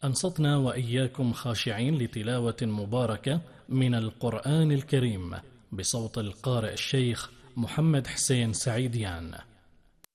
أنصتنا وإياكم خاشعين لتلاوة مباركة من القرآن الكريم بصوت القارئ الشيخ محمد حسين سعيديان.